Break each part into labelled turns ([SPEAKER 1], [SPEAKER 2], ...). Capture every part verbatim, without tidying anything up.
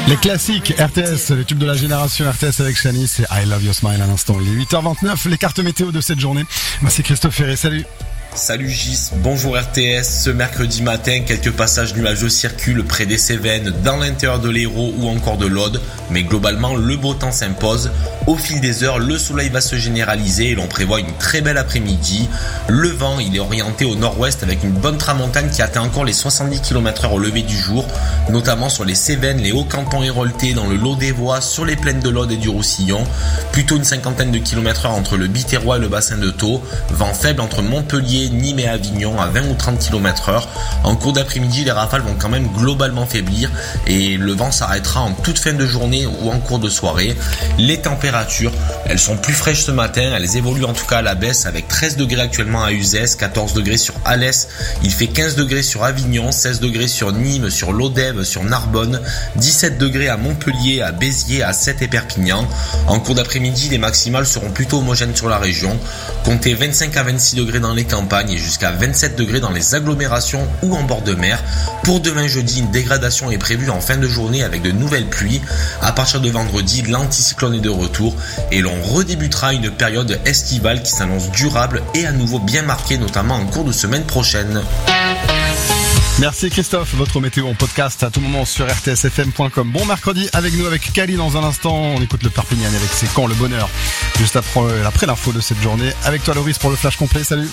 [SPEAKER 1] Les classiques R T S, les tubes de la génération R T S avec Shani, c'est I Love Your Smile à l'instant. Il est huit heures vingt-neuf, les cartes météo de cette journée. Moi c'est Christophe Ferré, salut.
[SPEAKER 2] Salut Gis, bonjour R T S. Ce mercredi matin, quelques passages nuageux circulent près des Cévennes, dans l'intérieur de l'Hérault ou encore de l'Aude. Mais globalement, le beau temps s'impose. Au fil des heures, le soleil va se généraliser et l'on prévoit une très belle après-midi. Le vent, il est orienté au nord-ouest avec une bonne tramontane qui atteint encore les soixante-dix kilomètres heure au lever du jour, notamment sur les Cévennes, les Hauts-Cantons héroltais, dans le Lot-des-Voies, sur les plaines de l'Aude et du Roussillon. Plutôt une cinquantaine de kilomètres heure entre le Biterrois et le bassin de Thau. Vent faible entre Montpellier, Nîmes et Avignon à vingt ou trente kilomètres heure. En cours d'après-midi, les rafales vont quand même globalement faiblir et le vent s'arrêtera en toute fin de journée ou en cours de soirée. Les températures, elles sont plus fraîches ce matin, elles évoluent en tout cas à la baisse avec treize degrés actuellement à Uzès, quatorze degrés sur Alès, il fait quinze degrés sur Avignon, seize degrés sur Nîmes, sur Lodève, sur Narbonne, dix-sept degrés à Montpellier, à Béziers, à Sète et Perpignan. En cours d'après-midi, les maximales seront plutôt homogènes sur la région. Comptez vingt-cinq à vingt-six degrés dans les campagnes et jusqu'à vingt-sept degrés dans les agglomérations ou en bord de mer. Pour demain jeudi, une dégradation est prévue en fin de journée avec de nouvelles pluies. À partir de vendredi, l'anticyclone est de retour et l'on redébutera une période estivale qui s'annonce durable et à nouveau bien marquée, notamment en cours de semaine prochaine.
[SPEAKER 1] Merci Christophe, votre météo en podcast à tout moment sur r t s f m point com. Bon mercredi avec nous, avec Kali dans un instant. On écoute le Perpignan avec C'est quand le bonheur. Juste après, après l'info de cette journée. Avec toi Loris pour le flash complet, salut.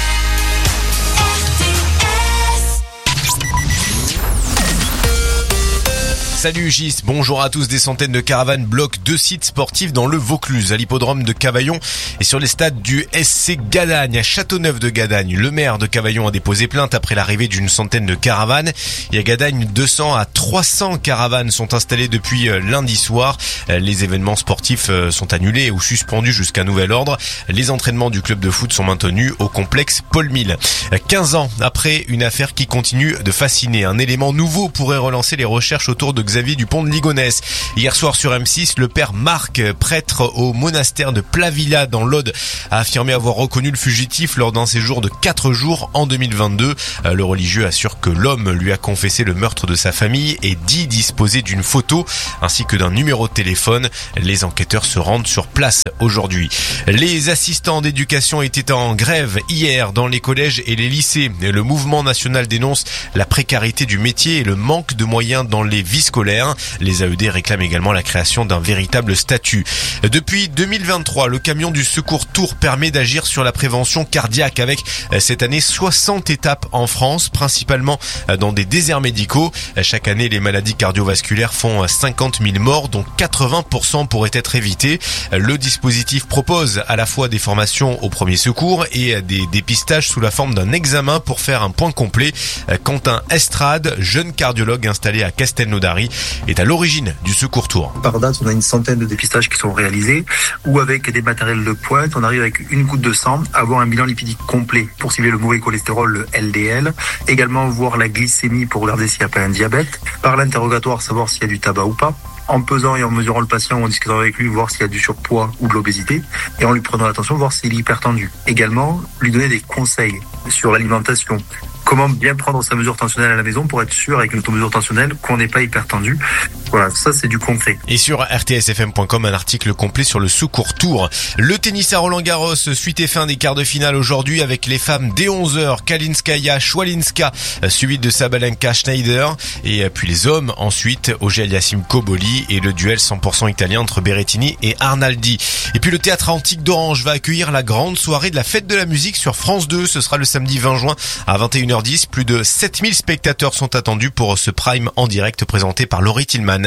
[SPEAKER 3] Salut Gis, bonjour à tous. Des centaines de caravanes bloquent deux sites sportifs dans le Vaucluse, à l'hippodrome de Cavaillon et sur les stades du S C Gadagne, à Châteauneuf de Gadagne. Le maire de Cavaillon a déposé plainte après l'arrivée d'une centaine de caravanes. Et à Gadagne, deux cents à trois cents caravanes sont installées depuis lundi soir. Les événements sportifs sont annulés ou suspendus jusqu'à nouvel ordre. Les entraînements du club de foot sont maintenus au complexe Paul Mille. quinze ans après une affaire qui continue de fasciner, un élément nouveau pourrait relancer les recherches autour de Xavier Dupont de Ligonnès. Hier soir sur M six, le père Marc, prêtre au monastère de Plavilla dans l'Aude, a affirmé avoir reconnu le fugitif lors d'un séjour de quatre jours en deux mille vingt-deux. Le religieux assure que l'homme lui a confessé le meurtre de sa famille et dit disposer d'une photo ainsi que d'un numéro de téléphone. Les enquêteurs se rendent sur place aujourd'hui. Les assistants d'éducation étaient en grève hier dans les collèges et les lycées. Le mouvement national dénonce la précarité du métier et le manque de moyens dans les vies scolaires. Les A E D réclament également la création d'un véritable statut. Depuis deux mille vingt-trois, le camion du Secours Tours permet d'agir sur la prévention cardiaque avec cette année soixante étapes en France, principalement dans des déserts médicaux. Chaque année, les maladies cardiovasculaires font cinquante mille morts, dont quatre-vingts pour cent pourraient être évités. Le dispositif propose à la fois des formations au premier secours et des dépistages sous la forme d'un examen pour faire un point complet. Quentin Estrade, jeune cardiologue installé à Castelnaudary, est à l'origine du Secours Tours.
[SPEAKER 4] Par date, on a une centaine de dépistages qui sont réalisés, ou avec des matériels de pointe, on arrive avec une goutte de sang à avoir un bilan lipidique complet pour cibler le mauvais cholestérol, le L D L, également voir la glycémie pour regarder s'il n'y a pas un diabète, par l'interrogatoire savoir s'il y a du tabac ou pas, en pesant et en mesurant le patient, en discutant avec lui, voir s'il y a du surpoids ou de l'obésité, et en lui prenant attention, voir s'il est hypertendu. Également, lui donner des conseils sur l'alimentation. Comment bien prendre sa mesure tensionnelle à la maison pour être sûr avec une automesure tensionnelle qu'on n'est pas hypertendu. Voilà, ça c'est du concret.
[SPEAKER 3] Et sur r t s f m point com, un article complet sur le Secours Tours. Le tennis à Roland-Garros, suite et fin des quarts de finale aujourd'hui avec les femmes dès onze heures. Kalinskaya, Schwalinska, suivi de Sabalenka, Schneider. Et puis les hommes ensuite, Auger-Aliassime Koboli et le duel cent pour cent italien entre Berrettini et Arnaldi. Et puis le Théâtre Antique d'Orange va accueillir la grande soirée de la fête de la musique sur France deux. Ce sera le samedi vingt juin à vingt et une heures dix. Plus de sept mille spectateurs sont attendus pour ce prime en direct présenté par Laurie Tillman.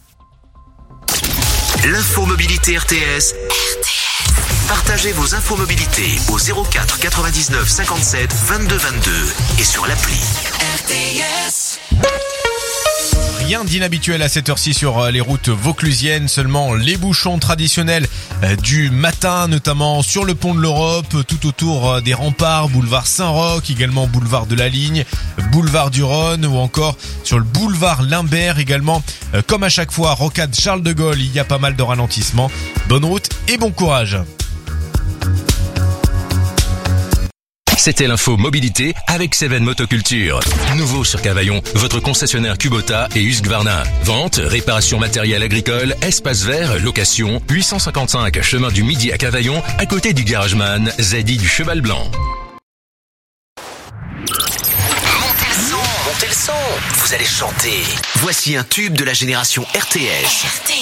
[SPEAKER 5] L'info mobilité R T S. R T S. Partagez vos infos mobilité au zéro quatre quatre-vingt-dix-neuf cinquante-sept vingt-deux vingt-deux et sur l'appli R T S.
[SPEAKER 3] Rien d'inhabituel à cette heure-ci sur les routes vauclusiennes, seulement les bouchons traditionnels du matin, notamment sur le pont de l'Europe, tout autour des remparts, boulevard Saint-Roch, également boulevard de la Ligne, boulevard du Rhône ou encore sur le boulevard Limbert également. Comme à chaque fois, rocade Charles de Gaulle, il y a pas mal de ralentissements. Bonne route et bon courage.
[SPEAKER 6] C'était l'info mobilité avec Seven Motoculture. Nouveau sur Cavaillon, votre concessionnaire Kubota et Husqvarna. Vente, réparation matériel agricole, espace vert, location, huit cent cinquante-cinq chemin du Midi à Cavaillon, à côté du Garageman, Zadi du Cheval Blanc.
[SPEAKER 5] Montez le son, montez le son. Vous allez chanter. Voici un tube de la génération R T S.